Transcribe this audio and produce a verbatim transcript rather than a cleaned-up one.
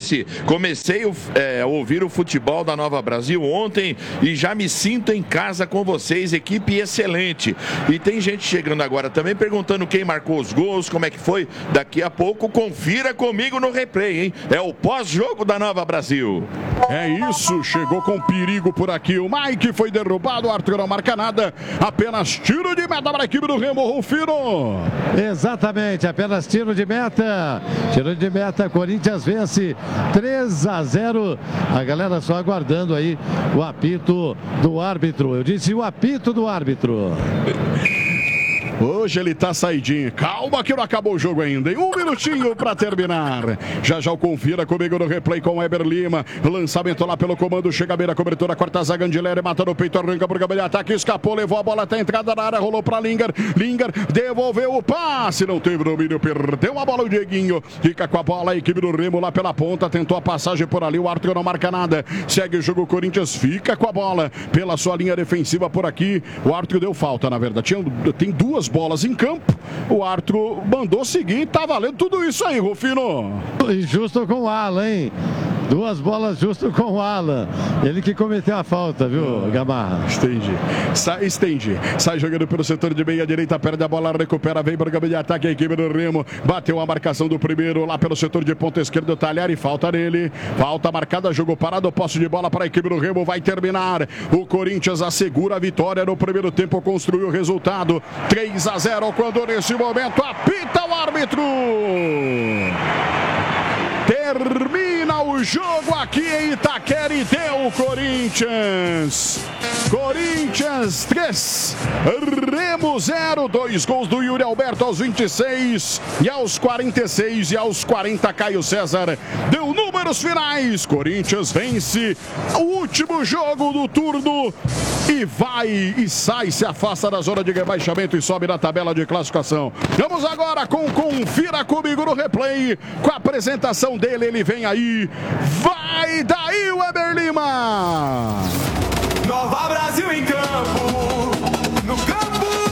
disse, comecei é, a ouvir o futebol da Nova Brasil ontem e já me sinto em casa com vocês, equipe excelente. E tem gente chegando agora também perguntando quem marcou os gols, como é que foi. Daqui a pouco, confira comigo no replay, hein? É o pós-jogo da Nova Brasil. É isso, chegou com perigo por aqui. O Mike foi derrubado, o Arthur não marca nada. Apenas tiro de meta para a equipe do Remo, Rufino. Exatamente, apenas tiro de meta. Tiro de meta, Corinthians vence três a zero. A galera só aguardando aí o apito do árbitro. Eu disse o apito do árbitro. Hoje ele tá saidinho. Calma que não acabou o jogo ainda, hein? Um minutinho pra terminar. Já já o confira comigo no replay com o Eber Lima. Lançamento lá pelo comando. Chega a beira, cobertura, corta a zaga, Andileri, mata no peito, arranca por cabelo de ataque, escapou, levou a bola até a entrada da área, rolou pra Linger. Linger devolveu o passe, não teve domínio, perdeu a bola o Dieguinho. Fica com a bola a equipe do Remo lá pela ponta, tentou a passagem por ali, o Arthur não marca nada. Segue o jogo, o Corinthians fica com a bola pela sua linha defensiva por aqui. O Arthur deu falta, na verdade. Tinha, tem duas bolas em campo, o Arthur mandou seguir, tá valendo tudo isso aí, Rufino. E justo com o Alan, hein? Duas bolas justo com o Alan. Ele que cometeu a falta, viu, Gamarra? Estende. Sai, estende. Sai jogando pelo setor de meia direita, perde a bola, recupera, vem para o de ataque a equipe do Remo. Bateu a marcação do primeiro lá pelo setor de ponta esquerda, Talhar, e falta nele. Falta marcada, jogo parado, posse de bola para a equipe do Remo, vai terminar. O Corinthians assegura a vitória no primeiro tempo, construiu o resultado. três a zero, quando nesse momento apita o árbitro. Termina o jogo aqui em Itaquera e deu Corinthians. Corinthians três, Remo zero. Dois gols do Yuri Alberto aos vinte e seis e aos quarenta e seis e aos quarenta Caio César. Deu números finais. Corinthians vence o último jogo do turno e vai e sai, se afasta da zona de rebaixamento e sobe na tabela de classificação. Vamos agora com Confira Comigo no replay, com a apresentação dele, ele vem aí, vai daí o Eber Lima!